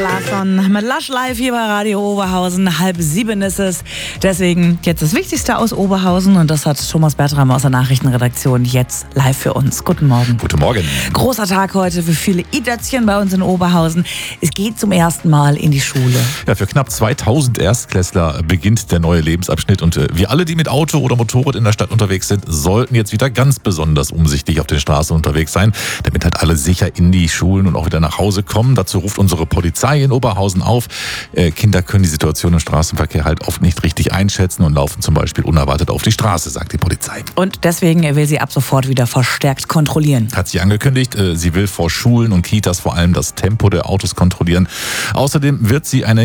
Larsson mit Lush Live hier bei Radio Oberhausen. 6:30 ist es. Deswegen jetzt das Wichtigste aus Oberhausen. Und das hat Thomas Bertram aus der Nachrichtenredaktion jetzt live für uns. Guten Morgen. Guten Morgen. Großer Tag heute für viele Idätzchen bei uns in Oberhausen. Es geht zum ersten Mal in die Schule. Ja, für knapp 2000 Erstklässler beginnt der neue Lebensabschnitt. Und wir alle, die mit Auto oder Motorrad in der Stadt unterwegs sind, sollten jetzt wieder ganz besonders umsichtig auf den Straßen unterwegs sein, damit halt alle sicher in die Schulen und auch wieder nach Hause kommen. Dazu ruft unsere Polizei in Oberhausen auf. Kinder können die Situation im Straßenverkehr halt oft nicht richtig einschätzen und laufen zum Beispiel unerwartet auf die Straße, sagt die Polizei. Und deswegen will sie ab sofort wieder verstärkt kontrollieren. Hat sie angekündigt. Sie will vor Schulen und Kitas vor allem das Tempo der Autos kontrollieren. Außerdem wird sie eine